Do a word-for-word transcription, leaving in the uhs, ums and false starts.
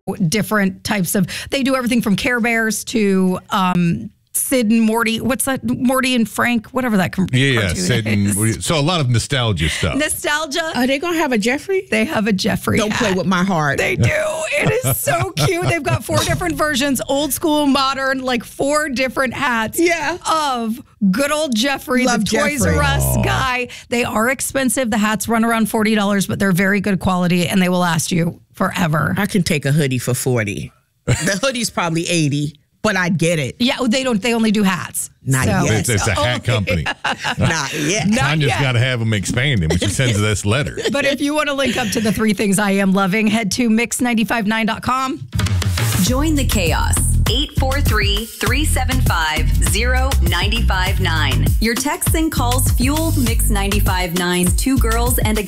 different types of, they do everything from Care Bears to um, Sid and Morty. What's that? Morty and Frank, whatever that com- yeah, cartoon yeah, Sid is. and, so a lot of nostalgia stuff. Nostalgia. Are they going to have a Jeffrey? They have a Jeffrey Don't hat. play with my heart. They do. It is so cute. They've got four different versions, old school, modern, like four different hats Yeah. of good old Jeffrey, Love the Toys Jeffrey. R Us Aww. guy. They are expensive. The hats run around forty dollars, but they're very good quality, and they will last you forever. I can take a hoodie for forty. The hoodie's probably eighty, but I'd get it. Yeah, they don't. They only do hats. Not So- yet. It's, it's a hat Only- company. Not yet. Not Tanya's yet. got to have them expand them when she sends this letter. But if you want to link up to the three things I am loving, head to mix nine five nine dot com. Join the chaos. eight four three, three seven five, zero nine five nine. Your texts and calls fuel Mix ninety-five point nine's Two Girls and a Guy.